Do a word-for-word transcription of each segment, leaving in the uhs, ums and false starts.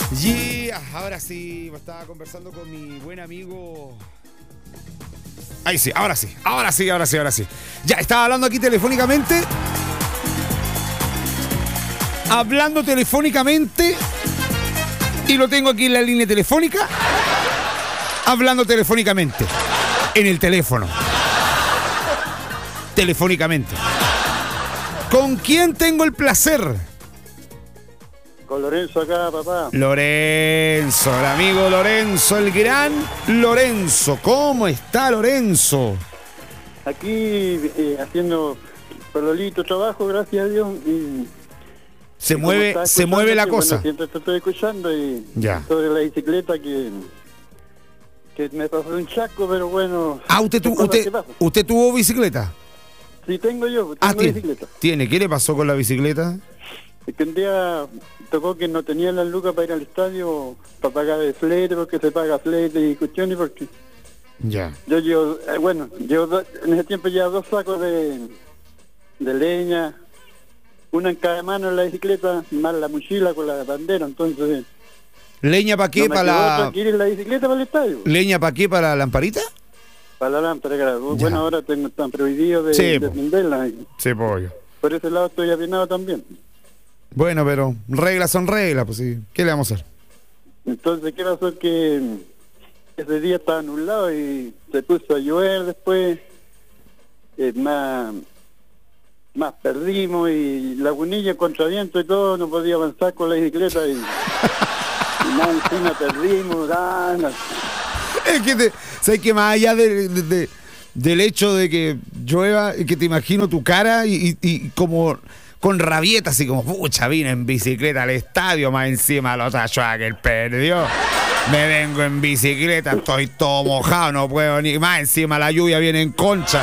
Yeah, ahora sí, estaba conversando con mi buen amigo. Ahí sí, ahora sí, ahora sí, ahora sí, ahora sí. Ya, estaba hablando aquí telefónicamente. Hablando telefónicamente. Y lo tengo aquí en la línea telefónica. Hablando telefónicamente. En el teléfono. Telefónicamente. ¿Con quién tengo el placer? Con Lorenzo acá, papá. Lorenzo, el amigo Lorenzo, el gran Lorenzo. ¿Cómo está Lorenzo? Aquí eh, haciendo pololito trabajo, gracias a Dios. Y, se y mueve, se mueve la cosa. Bueno, siempre te estoy escuchando y ya. Sobre la bicicleta que, que me pasó un chaco, pero bueno. Ah, ¿usted, tu, usted, ¿usted tuvo bicicleta? Sí, tengo yo, tengo ah, tiene, bicicleta. ¿Tiene? ¿Qué le pasó con la bicicleta? Es que un día tocó que no tenía las lucas para ir al estadio, para pagar el flete, porque se paga flete y cuestiones, porque ya. Yo llevo, eh, bueno, llevo do, en ese tiempo llevo dos sacos de, de leña, una en cada mano en la bicicleta, más la mochila con la bandera, entonces... ¿Leña para qué? No ¿Para la...? ¿Quieres la bicicleta para el estadio? ¿Leña para qué? ¿Para la lamparita? Para la lámpara, claro. Bueno, ahora tengo tan prohibido de, sí, de venderla. Sí, pollo. Por ese lado estoy afinado también. Bueno, pero reglas son reglas, pues sí. ¿Qué le vamos a hacer? Entonces, ¿qué pasó? Que ese día estaba nublado y se puso a llover después. Eh, más, más perdimos y Lagunilla contra viento y todo, no podía avanzar con la bicicleta y, y más encima perdimos. Ah, no. Es que te, ¿sabes qué? Más allá de, de, de, del hecho de que llueva, que te imagino tu cara y, y, y como... con rabieta, así como, pucha, vine en bicicleta al estadio, más encima los Schwager perdió. Me vengo en bicicleta, estoy todo mojado, no puedo ni más, encima la lluvia viene en concha.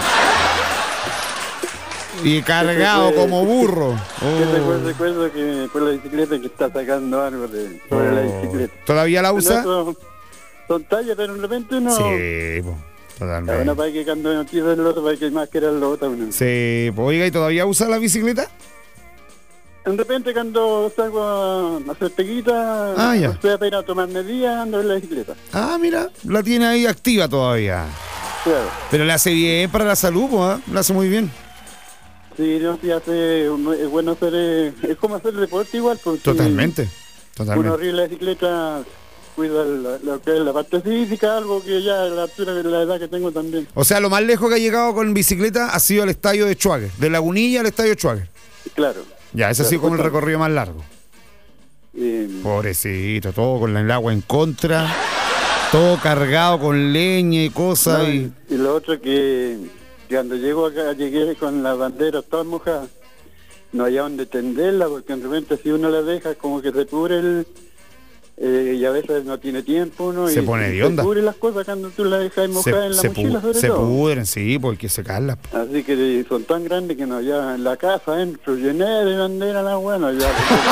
Y cargado como burro. Oh. Yo recuerdo, recuerdo que fue la bicicleta que está sacando algo de, sobre oh. la bicicleta. ¿Todavía la usa? Son, son tallas, pero de repente uno... Sí, po, totalmente. Una para que cuando no tira el otro, para que más quiera el otro. Uno. Sí, pues oiga, ¿y todavía usa la bicicleta? De repente cuando salgo a hacer peguita, ah, ya. estoy a ir a tomar medidas, ando en la bicicleta. Ah, mira, la tiene ahí activa todavía. Claro. Pero le hace bien para la salud, ¿eh? Le hace muy bien. Sí, no, sí hace, es bueno hacer, es como hacer deporte igual. Porque totalmente, totalmente. Uno arriba la bicicleta cuida la, la, la, la parte física, algo que ya a la altura de la edad que tengo también. O sea, lo más lejos que ha llegado con bicicleta ha sido al estadio de Schwager, de Lagunilla al estadio de Schwager. Claro. Ya, ese ha sido como el recorrido más largo. Eh, Pobrecito, todo con el agua en contra, todo cargado con leña y cosas. No, y... y lo otro que cuando llego acá, llegué con la bandera toda mojada, no había donde tenderla, porque de repente si uno la deja como que se cubre el... Eh, y a veces no tiene tiempo uno se y pone de onda. Se pudren las cosas cuando tú las dejas mojadas en la se mochila sobre se todo. Se pudren, sí, porque se calan. Así que son tan grandes que no, ya en la casa adentro llené de bandera la bueno ya.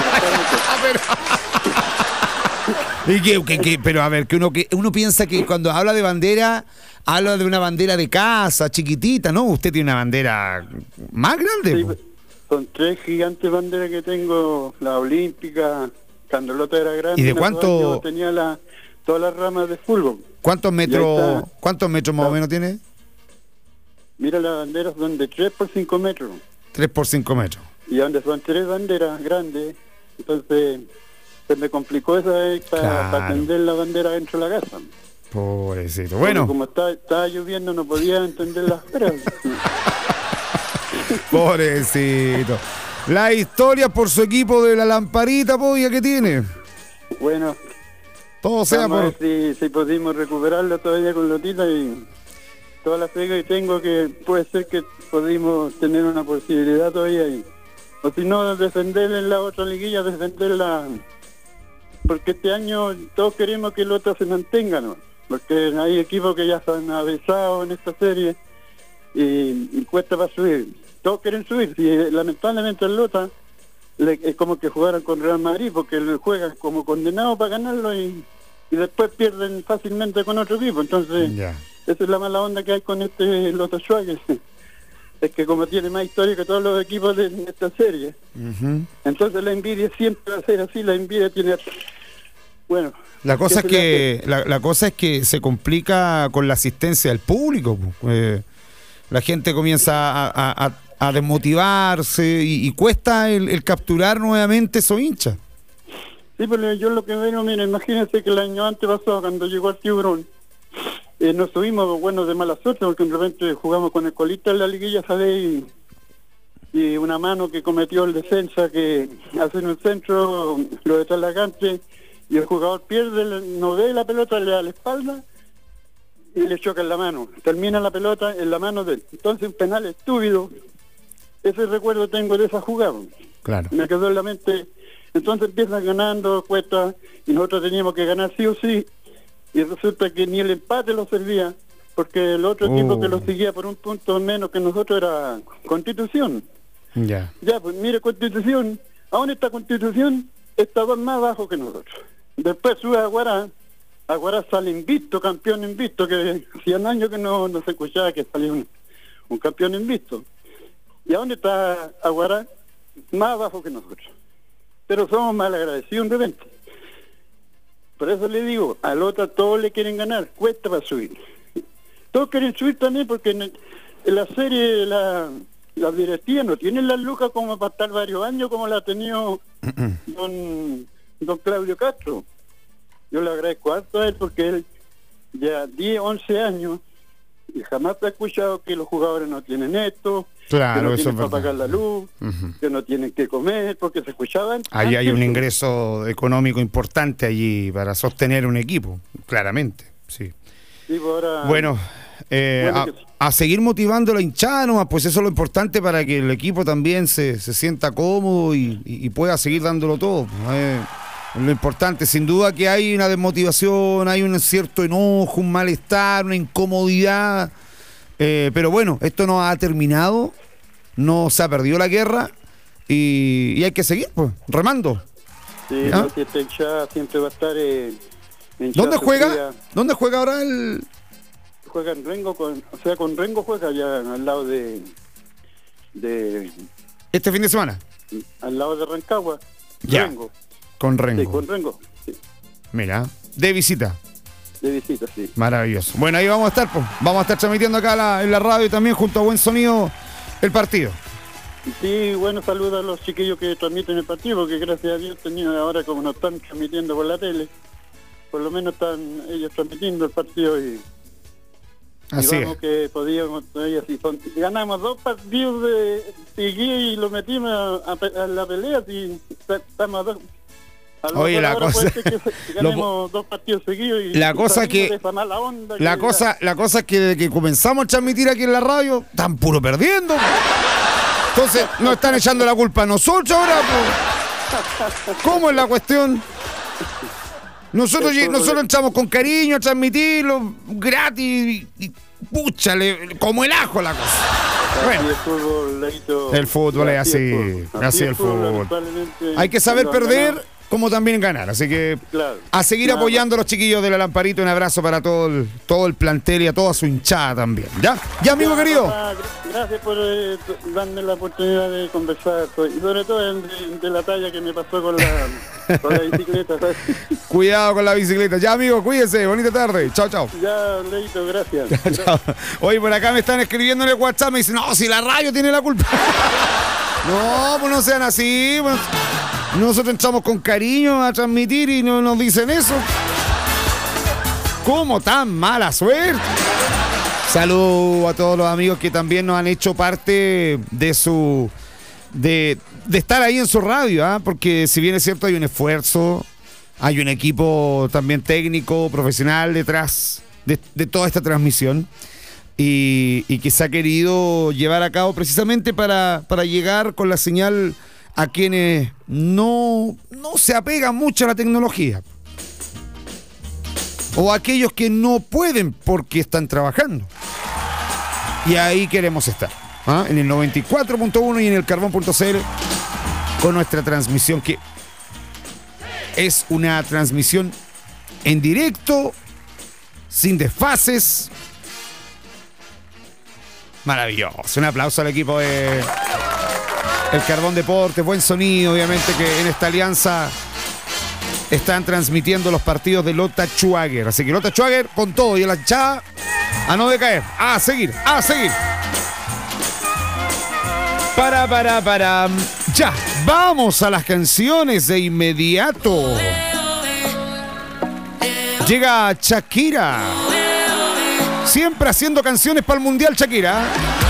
¿Y qué, qué, qué? Pero a ver, que uno, que uno piensa que cuando habla de bandera, habla de una bandera de casa, chiquitita, ¿no? Usted tiene una bandera más grande. Sí, son tres gigantes banderas que tengo, la olímpica... Cuando el otro era grande, ¿y de cuánto? Tenía la, todas las ramas de fútbol. ¿Cuántos metros, cuántos metros más o menos tiene? Mira, las banderas son de tres por cinco metros. tres por cinco metros. Y donde son tres banderas grandes, entonces se me complicó esa vez para, claro. para tender la bandera dentro de la casa. Pobrecito. Bueno. Porque como estaba, estaba lloviendo no podía entender las peras. Pobrecito. La historia por su equipo de la lamparita, polla, que tiene. Bueno, todo sea por... Si, si pudimos recuperarlo todavía con Lotita y toda la fe que tengo, que puede ser que pudimos tener una posibilidad todavía ahí. O si no, defender en la otra liguilla, defenderla. Porque este año todos queremos que el otro se mantenga, ¿no? Porque hay equipos que ya se han avisado en esta serie y, y cuesta para subir. Todos quieren subir, y lamentablemente el Lota le, es como que jugaran con Real Madrid, porque juegan como condenados para ganarlo y, y después pierden fácilmente con otro equipo. Entonces, yeah. esa es la mala onda que hay con este Lota Schwager. Es que como tiene más historia que todos los equipos de, de esta serie, uh-huh. entonces la envidia siempre va a ser así, la envidia tiene Bueno. La cosa es que la, la cosa es que se complica con la asistencia del público. Eh, la gente comienza a, a, a, a desmotivarse y, y cuesta el, el capturar nuevamente esos hinchas. Sí, pero yo lo que veo, mira, imagínense que el año antes pasado, cuando llegó el Tiburón, eh, nos subimos, bueno, de mala suerte, porque de repente jugamos con el colista en la liguilla, ¿sabes? Y, y una mano que cometió el defensa, que hace en un centro, lo de Talagante, y el jugador pierde, no ve la pelota, le da la espalda y le choca en la mano. Termina la pelota en la mano de él. Entonces, un penal estúpido. Ese recuerdo tengo de esa jugada. Claro. Me quedó en la mente. Entonces empiezan ganando, cuesta, y nosotros teníamos que ganar sí o sí, y resulta que ni el empate lo servía, porque el otro oh. equipo que lo seguía por un punto menos que nosotros era Constitución. Ya. Yeah. Ya, pues mire, Constitución, aún esta Constitución estaba más bajo que nosotros. Después sube a Aguará, Aguará sale invicto, campeón invicto, que hacían años que no, no se escuchaba que salía un, un campeón invicto. ¿Y a dónde está Aguará? Más abajo que nosotros. Pero somos mal agradecidos de repente. Por eso le digo, al otro todos le quieren ganar, cuesta para subir. Todos quieren subir también porque en, el, en la serie la, la directiva no tienen las lucas como para estar varios años como la ha tenido don, don Claudio Castro. Yo le agradezco harto a él porque él ya diez, once años y jamás ha escuchado que los jugadores no tienen esto, claro, que no eso tienen es para pagar la luz, uh-huh. que no tienen que comer, porque se escuchaban. Ahí hay un ingreso económico importante allí para sostener un equipo, claramente, sí. sí ahora, bueno, eh, bueno a, a seguir motivando a la hinchada nomás, pues eso es lo importante para que el equipo también se, se sienta cómodo y, y, y pueda seguir dándolo todo. Eh, lo importante, sin duda que hay una desmotivación, hay un cierto enojo, un malestar, una incomodidad, eh, pero bueno, esto no ha terminado, no se ha perdido la guerra y, y hay que seguir, pues, remando. Sí, no, si este hinchada siempre va a estar eh, ¿Dónde juega? Día. ¿Dónde juega ahora el...? Juega en Rengo, con, o sea, con Rengo juega allá al lado de... de ¿Este fin de semana? Al lado de Rancagua, ya. Rengo. Con Rengo. Sí, con Rengo. Sí. Mira, de visita. De visita, sí. Maravilloso. Bueno, ahí vamos a estar, pues. Vamos a estar transmitiendo acá la, en la radio y también junto a Buen Sonido el partido. Sí, bueno, saludos a los chiquillos que transmiten el partido, porque gracias a Dios tenido ahora como nos están transmitiendo por la tele, por lo menos están ellos transmitiendo el partido y... Así y vamos es. Que podíamos, si son, ganamos dos partidos de seguidos y lo metimos a, a, a la pelea, y estamos a dos. Oye, la cosa, que ganemos lo, dos partidos seguidos y la cosa que la que cosa la cosa es que desde que comenzamos a transmitir aquí en la radio están puro perdiendo. Entonces nos están echando la culpa a nosotros ahora, pues. ¿Cómo es la cuestión? Nosotros nosotros entramos con cariño a transmitirlo gratis y, y pucha, le, como el ajo la cosa. Bueno, el fútbol, Leito, el fútbol es así, así, así el fútbol. Hay que saber perder como también ganar, así que claro, a seguir claro. apoyando a los chiquillos de la Lamparito. Un abrazo para todo el, todo el plantel y a toda su hinchada también. ¿Ya? ¿Ya, amigo ya, querido? Papá, gracias por eh, darme la oportunidad de conversar, y sobre todo de, de la talla que me pasó con la, con la bicicleta, ¿sabes? Cuidado con la bicicleta. Ya, amigo, cuídese. Bonita tarde. Chao, chao. Ya, Leito, gracias. Chao. Oye, por acá me están escribiendo en el WhatsApp, me dicen, no, si la radio tiene la culpa. No, pues no sean así, pues. Nosotros entramos con cariño a transmitir y no nos dicen eso. ¿Cómo tan mala suerte? Saludos a todos los amigos que también nos han hecho parte de su de, de estar ahí en su radio, ¿eh? Porque si bien es cierto hay un esfuerzo, hay un equipo también técnico, profesional detrás de, de toda esta transmisión y, y que se ha querido llevar a cabo precisamente para, para llegar con la señal a quienes no, no se apegan mucho a la tecnología o a aquellos que no pueden porque están trabajando. Y ahí queremos estar, ¿ah? En el noventa y cuatro punto uno y en el carbón punto c l con nuestra transmisión, que es una transmisión en directo, sin desfases. Maravilloso. Un aplauso al equipo de El Carbón Deportes, buen sonido, obviamente que en esta alianza están transmitiendo los partidos de Lota Schwager. Así que Lota Schwager con todo y a la hinchada a no decaer, a seguir, a seguir. Para, para, para. Ya, vamos a las canciones de inmediato. Llega Shakira. Siempre haciendo canciones para el Mundial, Shakira.